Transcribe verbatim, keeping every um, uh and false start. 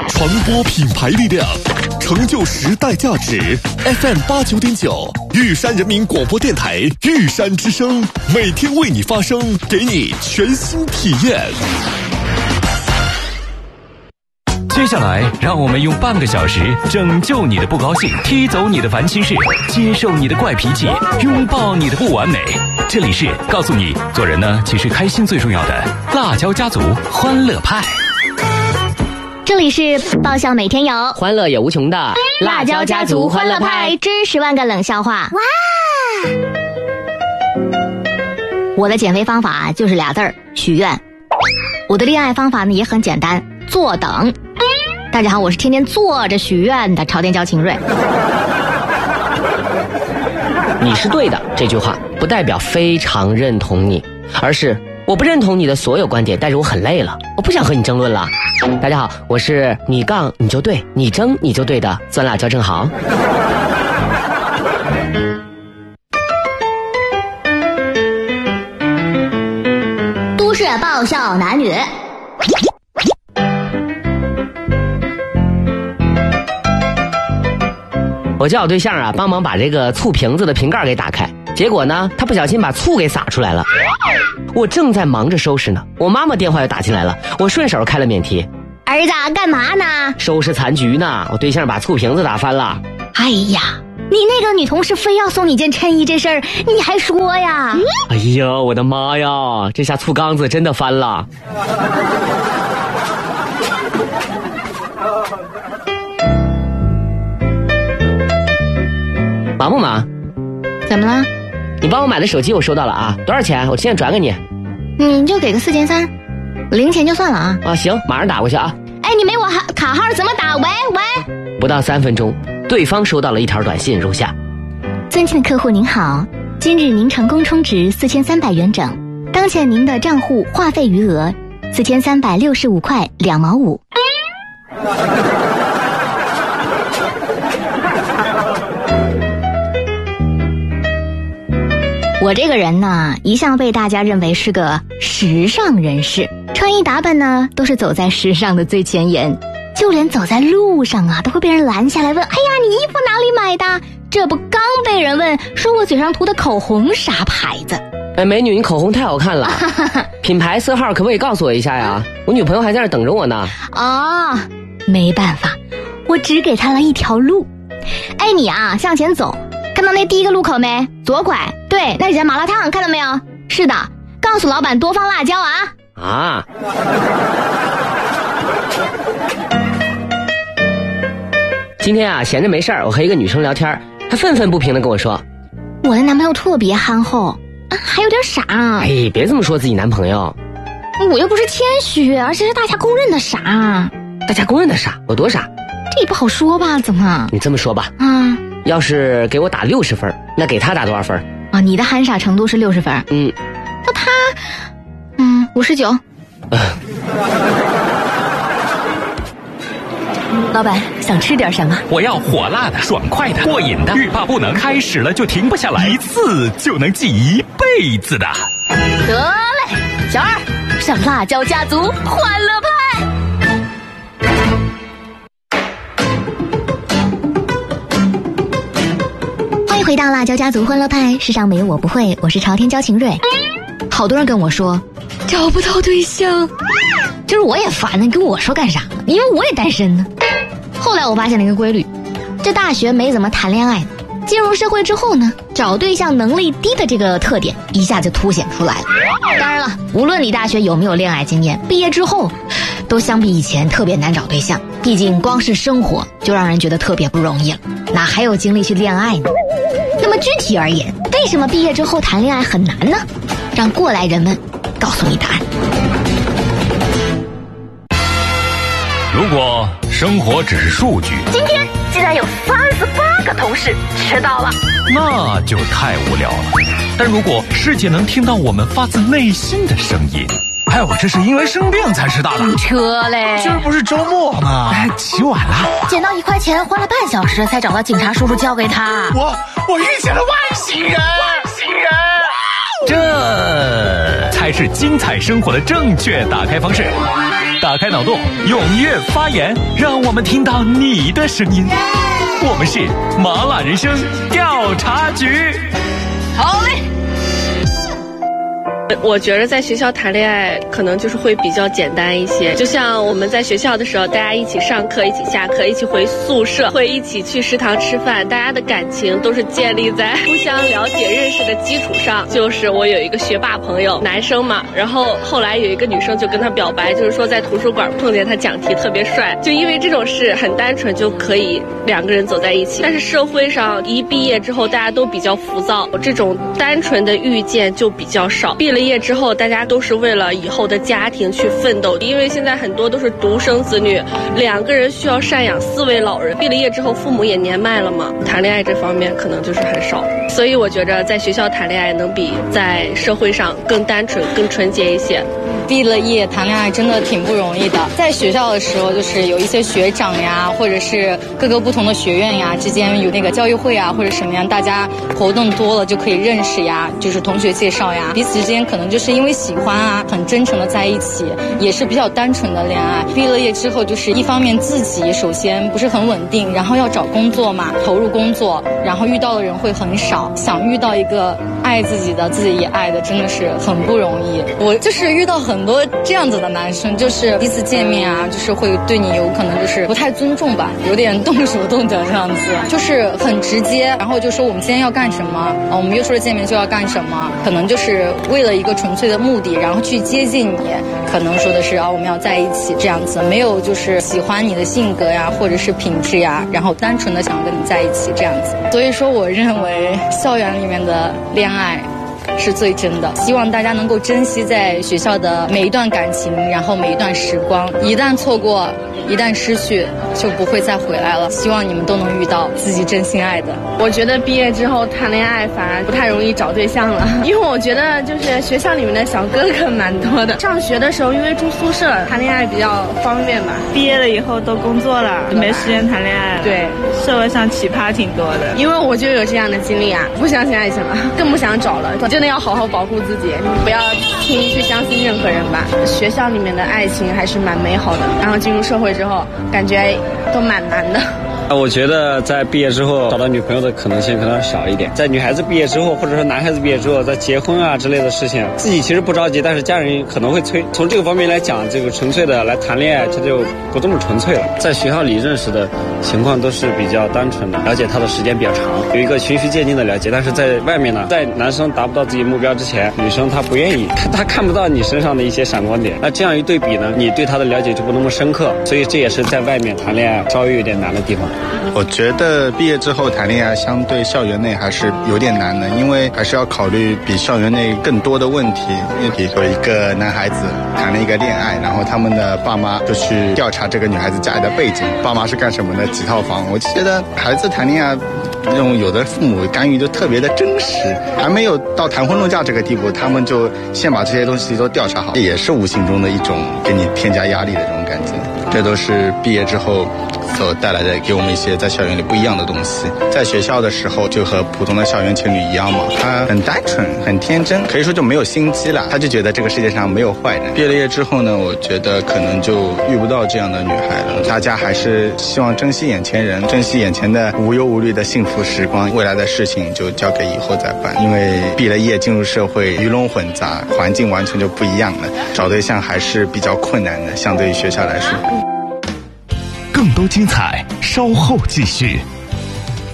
传播品牌力量，成就时代价值。F M 八九点九，玉山人民广播电台玉山之声，每天为你发声，给你全新体验。 接下来，让我们用半个小时拯救你的不高兴，踢走你的烦心事，接受你的怪脾气，拥抱你的不完美。这里是告诉你，做人呢，其实开心最重要的辣椒家族欢乐派。 这里是爆笑每天有， 欢乐也无穷的辣椒家族欢乐派之十万个冷笑话。哇！我的减肥方法就是俩字儿：许愿。我的恋爱方法呢也很简单，坐等。大家好，我是天天坐着许愿的朝天椒秦瑞。 你是对的这句话不代表非常认同你，而是我不认同你的所有观点，但是我很累了，我不想和你争论了。大家好，我是你杠你就对，你争你就对的酸辣椒正好。 都市爆笑男女。 我叫我对象啊帮忙把这个醋瓶子的瓶盖给打开，结果呢他不小心把醋给洒出来了。我正在忙着收拾呢，我妈妈电话又打进来了，我顺手开了免提。 儿子干嘛呢？ 收拾残局呢，我对象把醋瓶子打翻了。 哎呀，你那个女同事非要送你件衬衣这事儿你还说呀？ 哎呀我的妈呀，这下醋缸子真的翻了。忙不忙？ 怎么了？ 你帮我买的手机我收到了啊，多少钱？我现在转给你。 你就给个四千三，零钱就算了啊。 啊行，马上打过去啊。 哎，你没我卡号怎么打？喂喂。 不到三分钟，对方收到了一条短信，如下： 尊敬的客户您好，今日您成功充值四千三百元整，当前您的账户话费余额四千三百六十五块两毛五。我这个人呢，一向被大家认为是个时尚人士，穿衣打扮呢都是走在时尚的最前沿，就连走在路上啊都会被人拦下来问：哎呀，你衣服哪里买的？这不刚被人问说我嘴上涂的口红啥牌子？ 哎，美女，你口红太好看了。品牌色号可不可以告诉我一下呀？我女朋友还在那等着我呢。 哦，没办法，我只给她了一条路。哎，你啊向前走，看到那第一个路口没？左拐，对，那是家麻辣烫，看到没有？是的，告诉老板多放辣椒啊。 啊。今天啊闲着没事儿，我和一个女生聊天，她愤愤不平地跟我说， 我的男朋友特别憨厚啊，还有点傻。 哎，别这么说自己男朋友。 我又不是谦虚，而且是大家公认的傻。 大家公认的傻？我多傻？ 这也不好说吧？怎么？ 你这么说吧， 啊， 要是给我打六十分，那给他打多少分？ 啊，你的憨傻程度是六十分。 嗯， 那他，嗯，五十九。老板想吃点什么？ 我要火辣的、爽快的、过瘾的，欲罢不能，开始了就停不下来，一次就能记一辈子的。 得嘞，小二上辣椒家族欢乐派。欢迎回到辣椒家族欢乐派，世上没有我不会，我是朝天椒秦瑞。好多人跟我说找不到对象，就是我也烦，你跟我说干啥？因为我也单身呢。后来我发现了一个规律，这大学没怎么谈恋爱，进入社会之后呢，找对象能力低的这个特点一下就凸显出来了。当然了，无论你大学有没有恋爱经验，毕业之后都相比以前特别难找对象，毕竟光是生活就让人觉得特别不容易了，哪还有精力去恋爱呢？那么具体而言，为什么毕业之后谈恋爱很难呢？让过来人们告诉你答案。 如果生活只是数据， 今天竟然有三十八个同事迟到了， 那就太无聊了。但如果世界能听到我们发自内心的声音， 哎，我这是因为生病才迟到的。 车嘞， 今儿不是周末吗？ 哎，起晚了， 捡到一块钱花了半小时才找到警察叔叔交给他。 我我遇见了外星人，外星人， 这才是精彩生活的正确打开方式。 打开脑洞，踊跃发言，让我们听到你的声音。我们是麻辣人生调查局。 好嘞。 我觉得在学校谈恋爱可能就是会比较简单一些，就像我们在学校的时候，大家一起上课，一起下课，一起回宿舍，会一起去食堂吃饭，大家的感情都是建立在互相了解认识的基础上。就是我有一个学霸朋友，男生嘛，然后后来有一个女生就跟他表白，就是说在图书馆碰见他讲题特别帅，就因为这种事很单纯就可以两个人走在一起。但是社会上一毕业之后大家都比较浮躁，这种单纯的遇见就比较少。毕了业之后大家都是为了以后的家庭去奋斗，因为现在很多都是独生子女，两个人需要赡养四位老人，毕了业之后父母也年迈了嘛，谈恋爱这方面可能就是很少。所以我觉得在学校谈恋爱能比在社会上更单纯更纯洁一些。 毕了业谈恋爱真的挺不容易的，在学校的时候就是有一些学长呀，或者是各个不同的学院呀之间有那个交易会啊或者什么样，大家活动多了就可以认识呀，就是同学介绍呀，彼此之间可能就是因为喜欢啊很真诚的在一起，也是比较单纯的恋爱。毕了业之后就是一方面自己首先不是很稳定，然后要找工作嘛，投入工作，然后遇到的人会很少，想遇到一个爱自己的自己也爱的真的是很不容易。我就是遇到很多这样子的男生，就是第一次见面啊，就是会对你有可能就是不太尊重吧，有点动手动脚这样子，就是很直接，然后就说我们今天要干什么，我们约出了见面就要干什么，可能就是为了一个纯粹的目的，然后去接近你，可能说的是啊我们要在一起这样子，没有就是喜欢你的性格呀或者是品质呀，然后单纯的想跟你在一起这样子。所以说我认为校园里面的恋爱是最真的，希望大家能够珍惜在学校的每一段感情，然后每一段时光，一旦错过，一旦失去就不会再回来了。希望你们都能遇到自己真心爱的。 我觉得毕业之后谈恋爱反而不太容易找对象了，因为我觉得就是学校里面的小哥哥蛮多的，上学的时候因为住宿舍谈恋爱比较方便吧， 毕业了以后都工作了，没时间谈恋爱了。对，社会上奇葩挺多的， 因为我就有这样的经历啊，不相信爱情了，更不想找了，真的要好好保护自己，不要轻易去相信任何人吧。学校里面的爱情还是蛮美好的，然后进入社会之后感觉都蛮难的。 我觉得在毕业之后找到女朋友的可能性可能小一点，在女孩子毕业之后或者说男孩子毕业之后在结婚啊之类的事情，自己其实不着急，但是家人可能会催。从这个方面来讲，这个纯粹的来谈恋爱这就不这么纯粹了。在学校里认识的情况都是比较单纯的，了解他的时间比较长，有一个循序渐进的了解。但是在外面呢，在男生达不到自己目标之前，女生她不愿意，她看不到你身上的一些闪光点，那这样一对比呢，你对她的了解就不那么深刻，所以这也是在外面谈恋爱稍微有点难的地方。 我觉得毕业之后谈恋爱相对校园内还是有点难的，因为还是要考虑比校园内更多的问题。因为比如说一个男孩子谈了一个恋爱，然后他们的爸妈就去调查这个女孩子家里的背景，爸妈是干什么的，几套房。我觉得孩子谈恋爱这种有的父母干预就特别的真实，还没有到谈婚论嫁这个地步，他们就先把这些东西都调查好，这也是无形中的一种给你添加压力的这种感觉。这都是毕业之后所带来的给我们一些在校园里不一样的东西。在学校的时候就和普通的校园情侣一样嘛，他很单纯很天真，可以说就没有心机了，他就觉得这个世界上没有坏人。毕业了业之后呢，我觉得可能就遇不到这样的女孩了。大家还是希望珍惜眼前人，珍惜眼前的无忧无虑的幸福时光，未来的事情就交给以后再办。因为毕了业进入社会鱼龙混杂，环境完全就不一样了，找对象还是比较困难的，相对于学校来说。 更多精彩稍后继续。